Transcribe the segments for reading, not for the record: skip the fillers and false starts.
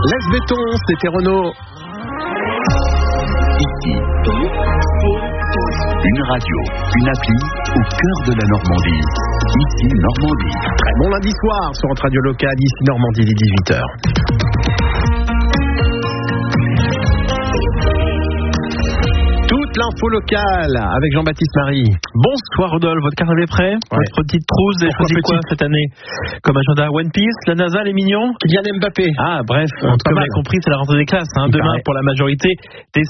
Laisse béton, c'était Renaud. Ici, une radio, une appli au cœur de la Normandie. Ici, Normandie. Très bon lundi soir sur notre radio locale, ici Normandie, dès 18h. Toute l'info locale avec Jean-Baptiste Marie. Bonsoir Rodolphe, votre carnet est prêt? Votre petite trousse, vous avez choisi quoi cette année? Comme agenda One Piece, la NASA, les mignons? Kylian Mbappé. Ah bref, en tout cas vous avez compris, c'est la rentrée des classes. Demain pour la majorité des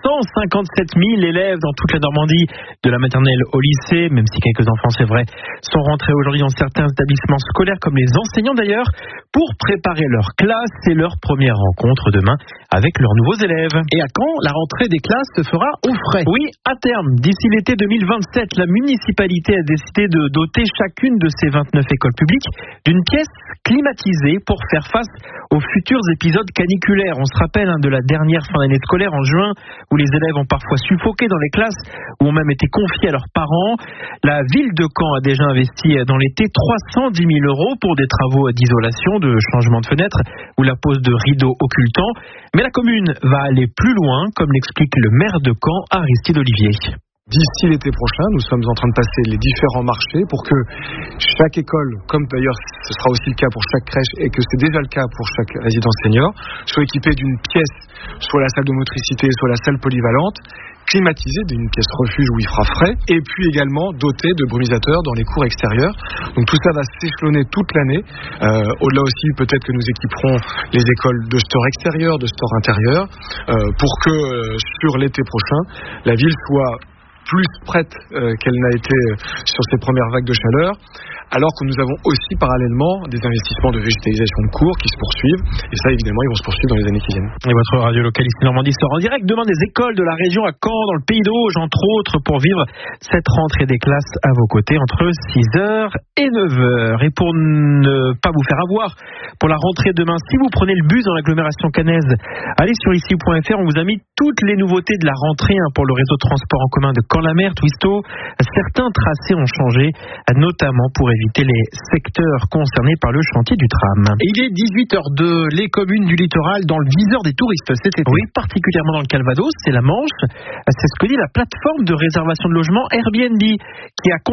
557 000 élèves dans toute la Normandie, de la maternelle au lycée, même si quelques enfants, c'est vrai, sont rentrés aujourd'hui dans certains établissements scolaires, comme les enseignants d'ailleurs, pour préparer leur classe et leur première rencontre demain avec leurs nouveaux élèves. Et à quand la rentrée des classes se fera aux frais? Oui, à terme, d'ici l'été 2027, la municipalité a décidé de doter chacune de ses 29 écoles publiques d'une pièce climatisée pour faire face aux futurs épisodes caniculaires. On se rappelle de la dernière fin d'année scolaire en juin, où les élèves ont parfois suffoqué dans les classes, ou ont même été confiés à leurs parents. La ville de Caen a déjà investi dans l'été 310 000 € pour des travaux d'isolation, de changement de fenêtres ou la pose de rideaux occultants. Mais la commune va aller plus loin, comme l'explique le maire de Caen, Aristide Olivier. D'ici l'été prochain, nous sommes en train de passer les différents marchés pour que chaque école, comme d'ailleurs ce sera aussi le cas pour chaque crèche et que c'est déjà le cas pour chaque résidence senior, soit équipée d'une pièce, soit la salle de motricité, soit la salle polyvalente, climatisée d'une pièce refuge où il fera frais, et puis également dotée de brumisateurs dans les cours extérieurs. Donc tout ça va s'échelonner toute l'année. Au-delà aussi, peut-être que nous équiperons les écoles de stores extérieurs, de stores intérieurs, pour que sur l'été prochain, la ville soit plus prête qu'elle n'a été sur ces premières vagues de chaleur, alors que nous avons aussi parallèlement des investissements de végétalisation de cours qui se poursuivent, et ça évidemment ils vont se poursuivre dans les années qui viennent. Et votre radio locale ici Normandie sera en direct demain des écoles de la région à Caen, dans le Pays d'Auge entre autres, pour vivre cette rentrée des classes à vos côtés entre 6h et 9h. Et pour ne pas vous faire avoir, pour la rentrée demain, si vous prenez le bus dans l'agglomération cannaise, allez sur ici.fr, on vous a mis toutes les nouveautés de la rentrée pour le réseau de transport en commun de Caen-la-Mer, Twisto. Certains tracés ont changé, notamment pour éviter les secteurs concernés par le chantier du tram. Et il est 18h02, les communes du littoral dans le viseur des touristes cet été. Oui, particulièrement dans le Calvados, c'est la Manche. C'est ce que dit la plateforme de réservation de logement Airbnb, qui a